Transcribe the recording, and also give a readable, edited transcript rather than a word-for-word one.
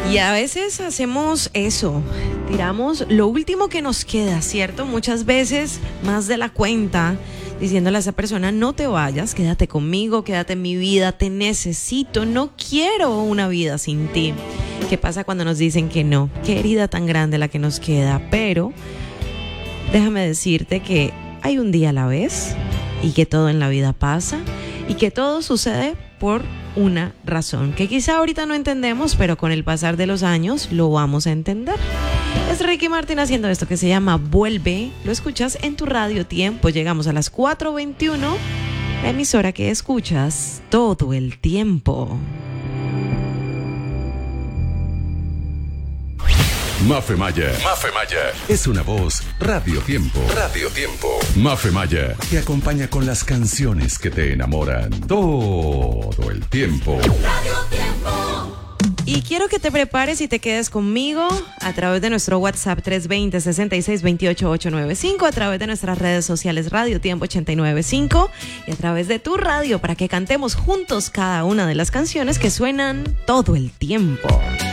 Y a veces hacemos eso, tiramos lo último que nos queda, ¿cierto? Muchas veces más de la cuenta, diciéndole a esa persona, no te vayas, quédate conmigo, quédate en mi vida, te necesito, no quiero una vida sin ti. ¿Qué pasa cuando nos dicen que no? Qué herida tan grande la que nos queda, pero déjame decirte que hay un día a la vez y que todo en la vida pasa y que todo sucede por una razón que quizá ahorita no entendemos, pero con el pasar de los años lo vamos a entender. Es Ricky Martin haciendo esto que se llama Vuelve. Lo escuchas en tu Radio Tiempo. Llegamos a las 4:21, la emisora que escuchas todo el tiempo. Mafe Maya es una voz Radio Tiempo. Mafe Maya te acompaña con las canciones que te enamoran todo el tiempo. Radio Tiempo. Y quiero que te prepares y te quedes conmigo a través de nuestro WhatsApp 320-6628-895, a través de nuestras redes sociales Radio Tiempo 895 y a través de tu radio para que cantemos juntos cada una de las canciones que suenan todo el tiempo.